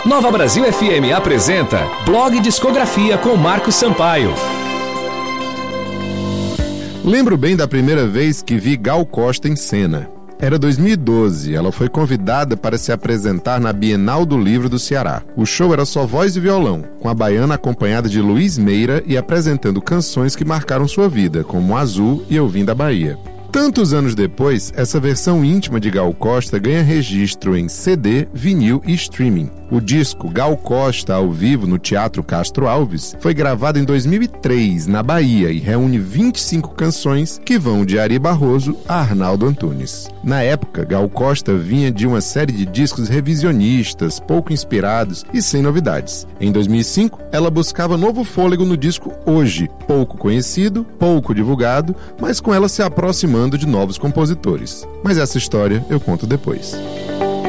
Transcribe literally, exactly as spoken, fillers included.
Nova Brasil F M apresenta Blog Discografia com Marcos Sampaio. Lembro bem da primeira vez que vi Gal Costa em cena. Era dois mil e doze, ela foi convidada para se apresentar na Bienal do Livro do Ceará. O show era só voz e violão, com a baiana acompanhada de Luiz Meira e apresentando canções que marcaram sua vida, como Azul e Eu Vim da Bahia. Tantos anos depois, essa versão íntima de Gal Costa ganha registro em C D, vinil e streaming. O disco Gal Costa ao vivo no Teatro Castro Alves foi gravado em dois mil e três, na Bahia, e reúne vinte e cinco canções que vão de Ari Barroso a Arnaldo Antunes. Na época, Gal Costa vinha de uma série de discos revisionistas, pouco inspirados e sem novidades. Em dois mil e cinco, ela buscava novo fôlego no disco Hoje, pouco conhecido, pouco divulgado, mas com ela se aproximando de novos compositores. Mas essa história eu conto depois.